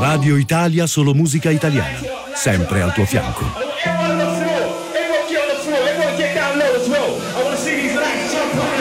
Radio Italia, solo musica italiana, sempre al tuo fianco. Everyone get on the floor, everyone get down low as well. I want to see these lights jump up.